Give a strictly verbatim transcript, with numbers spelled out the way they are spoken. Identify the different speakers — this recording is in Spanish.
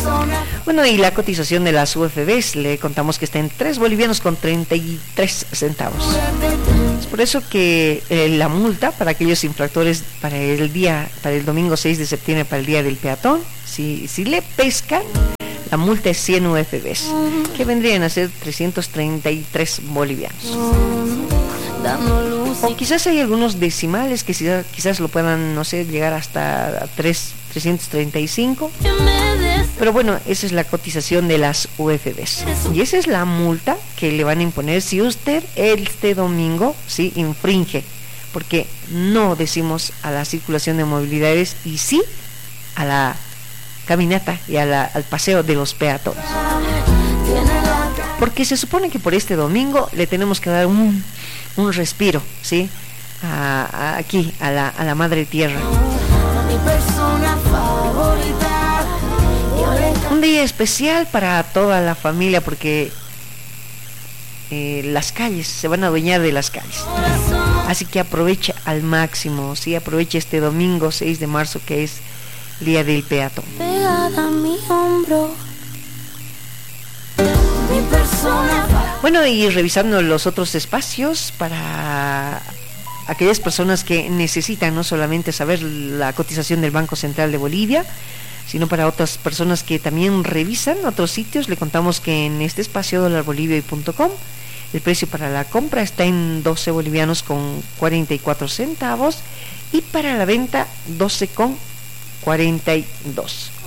Speaker 1: Bueno, y la cotización de las U F Bs le contamos que está en tres bolivianos con treinta y tres centavos. Es por eso que eh, la multa para aquellos infractores para el día, para el domingo seis de septiembre, para el día del peatón, si, si le pescan, la multa es cien U F Bs, que vendrían a ser trescientos treinta y tres bolivianos. O quizás hay algunos decimales que quizás, quizás lo puedan, no sé, llegar hasta tres, trescientos treinta y cinco. Pero bueno, esa es la cotización de las U F Bs. Y esa es la multa que le van a imponer si usted este domingo, sí, infringe. Porque no decimos a la circulación de movilidades y sí a la caminata y a la, al paseo de los peatones. Porque se supone que por este domingo le tenemos que dar un, un respiro, ¿sí? A, a, aquí, a la, a la madre tierra. Un día especial para toda la familia porque eh, las calles, se van a adueñar de las calles. Así que aprovecha al máximo, ¿sí? Aprovecha este domingo seis de marzo que es Día del Peatón.
Speaker 2: Pegada a mi hombro. Mi persona.
Speaker 1: Bueno, y revisando los otros espacios para aquellas personas que necesitan no solamente saber la cotización del Banco Central de Bolivia, sino para otras personas que también revisan otros sitios, le contamos que en este espacio dólar bolivia punto com el precio para la compra está en doce bolivianos con cuarenta y cuatro centavos y para la venta doce con cuarenta y dos.